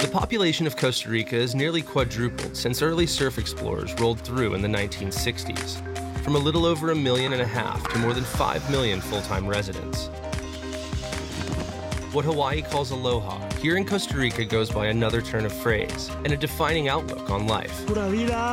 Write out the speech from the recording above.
The population of Costa Rica has nearly quadrupled since early surf explorers rolled through in the 1960s, from a little over 1.5 million to more than 5 million full-time residents. What Hawaii calls aloha, here in Costa Rica goes by another turn of phrase and a defining outlook on life. Pura vida.